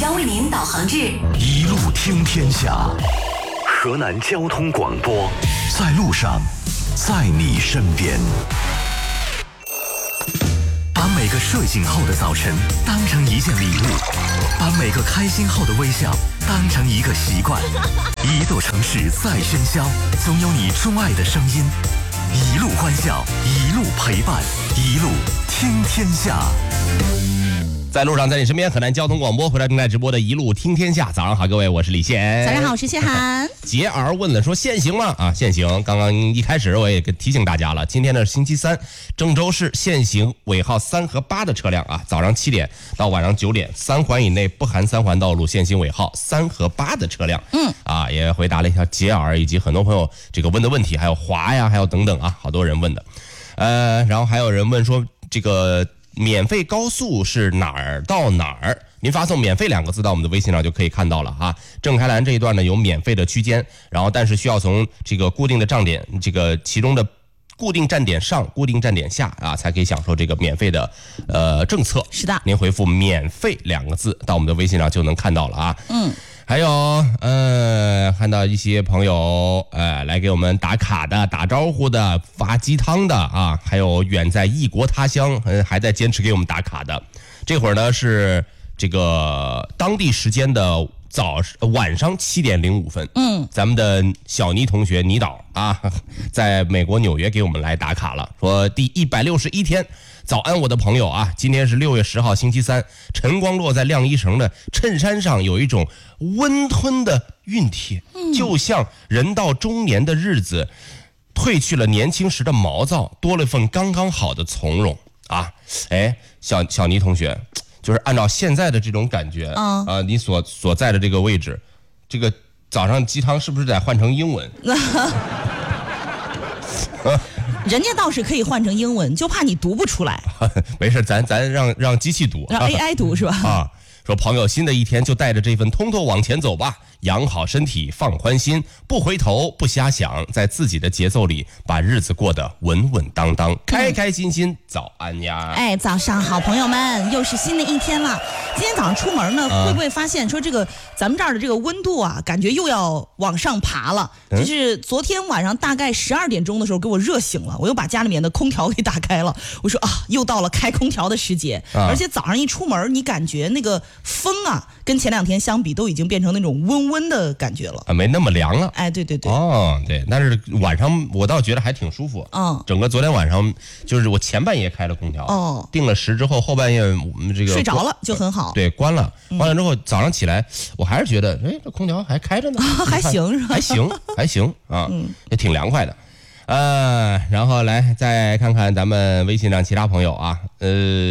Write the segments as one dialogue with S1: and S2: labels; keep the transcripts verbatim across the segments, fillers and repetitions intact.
S1: 将为您导航至
S2: 一路听天下。河南交通广播，在路上，在你身边。把每个睡醒后的早晨当成一件礼物，把每个开心后的微笑当成一个习惯。一座城市再喧嚣，总有你钟爱的声音。一路欢笑，一路陪伴，一路听天下。
S3: 在路上，在你身边，河南交通广播回来正在直播的一路听天下。早上好，各位，我是李现。
S4: 早上好，我是谢涵。
S3: 杰儿问了说限行吗？啊，限行。刚刚一开始我也提醒大家了，今天呢是星期三，郑州市限行尾号三和八的车辆啊，早上七点到晚上九点，三环以内不含三环道路限行尾号三和八的车辆。嗯，啊，也回答了一下杰儿以及很多朋友这个问的问题，还有华呀，还有等等啊，好多人问的。呃，然后还有人问说这个。免费高速是哪儿到哪儿？您发送免费两个字到我们的微信上就可以看到了哈。正开栏这一段呢有免费的区间，然后但是需要从这个固定的站点，这个其中的固定站点上、固定站点下啊，才可以享受这个免费的呃政策。
S4: 是的，
S3: 您回复免费两个字到我们的微信上就能看到了啊。嗯。还有，呃，看到一些朋友，呃，来给我们打卡的、打招呼的、发鸡汤的啊，还有远在异国他乡，呃，还在坚持给我们打卡的。这会儿呢是这个当地时间的早晚上七点零五分，嗯，咱们的小倪同学倪导啊，在美国纽约给我们来打卡了，说第一百六十一天。早安，我的朋友啊！今天是六月十号，星期三。晨光落在晾衣绳的衬衫上，有一种温吞的熨帖，嗯、就像人到中年的日子，褪去了年轻时的毛躁，多了份刚刚好的从容啊！哎，小小倪同学，就是按照现在的这种感觉，啊、嗯呃，你所所在的这个位置，这个早上鸡汤是不是得换成英文？
S4: 人家倒是可以换成英文，就怕你读不出来。
S3: 没事，咱咱让让机器读，
S4: 让 A I 读是吧？
S3: 啊，说朋友，新的一天就带着这份通透往前走吧，养好身体，放宽心，不回头，不瞎想，在自己的节奏里把日子过得稳稳当当，开开心心。嗯、早安呀！
S4: 哎，早上好，朋友们，又是新的一天了。今天早上出门呢，啊、会不会发现说这个咱们这儿的这个温度啊，感觉又要往上爬了？嗯、就是昨天晚上大概十二点钟的时候，给我热醒了，我又把家里面的空调给打开了。我说啊，又到了开空调的时节，啊、而且早上一出门，你感觉那个风啊，跟前两天相比，都已经变成那种温温的感觉了，
S3: 啊，没那么凉了。
S4: 哎，对对对，
S3: 哦，对，但是晚上我倒觉得还挺舒服。嗯，整个昨天晚上就是我前半夜开了空调，哦，定了时之后，后半夜我们这个
S4: 睡着了就很好。
S3: 对，关了，关了之后早上起来，我还是觉得，哎，这空调还开着呢，
S4: 啊、还行是吧？
S3: 还行，还行啊，嗯、也挺凉快的。呃，然后来再看看咱们微信上其他朋友啊，呃，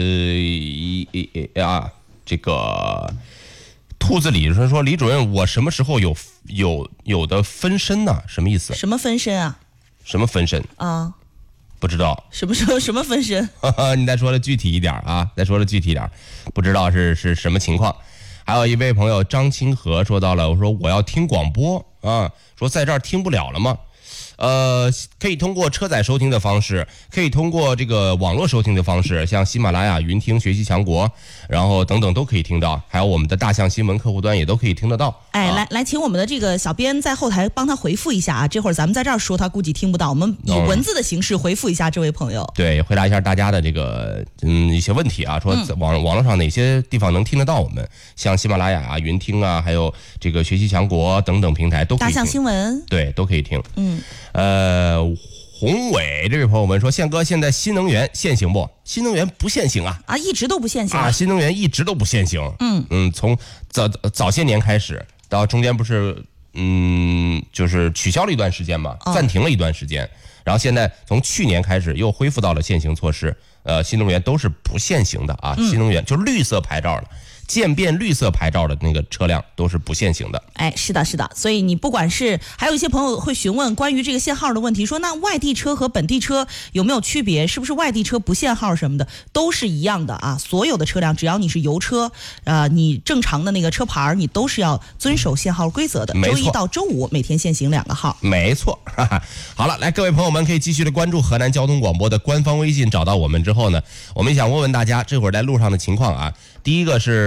S3: 啊，这个兔子李说说李主任，我什么时候有有有的分身呢？什么意思？
S4: 什么分身啊？
S3: 什么分身
S4: 啊？
S3: 不知道。
S4: 什么时候什么分身？
S3: 你再说的具体一点啊！再说的具体一点，不知道是是什么情况。还有一位朋友张清河说到了，我说我要听广播啊，说在这儿听不了了吗？呃，可以通过车载收听的方式，可以通过这个网络收听的方式，像喜马拉雅、云听、学习强国，然后等等都可以听到，还有我们的大象新闻客户端也都可以听得到。
S4: 哎，
S3: 啊、
S4: 来来，请我们的这个小编在后台帮他回复一下啊，这会儿咱们在这儿说他估计听不到，我们以文字的形式回复一下这位朋友。嗯、
S3: 对，回答一下大家的这个嗯一些问题啊，说网、嗯、网络上哪些地方能听得到我们，像喜马拉雅啊、云听啊，还有这个学习强国等等平台都可以听。
S4: 大象新闻，
S3: 对，都可以听。
S4: 嗯。
S3: 呃，宏伟这位朋友们说，宪哥，现在新能源限行不？新能源不限行啊！
S4: 啊，一直都不限行
S3: 啊！新能源一直都不限行。嗯嗯，从早早些年开始，到中间不是嗯，就是取消了一段时间嘛，暂停了一段时间，然后现在从去年开始又恢复到了限行措施。呃，新能源都是不限行的啊，嗯、新能源就是绿色牌照的。渐变绿色牌照的那个车辆都是不限行的。
S4: 哎，是的，是的。所以你不管是，还有一些朋友会询问关于这个限号的问题，说那外地车和本地车有没有区别？是不是外地车不限号什么的，都是一样的啊？所有的车辆，只要你是油车，呃，你正常的那个车牌，你都是要遵守限号规则的。周一到周五每天限行两个号。
S3: 没错。哈哈，好了，来，各位朋友们可以继续的关注河南交通广播的官方微信，找到我们之后呢，我们想问问大家这会儿在路上的情况啊。第一个是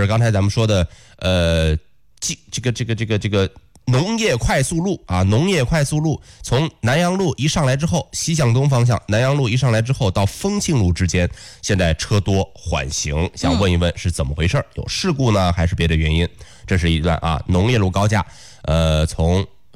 S3: 就是刚才咱们说的，呃，这这个这个这个这个农业快速路啊，农业快速路从南阳路一上来之后，西向东方向，南阳路一上来之后到丰庆路之间，现在车多缓行，想问一问是怎么回事？有事故呢，还是别的原因？这是一段啊，农业路高架，呃，从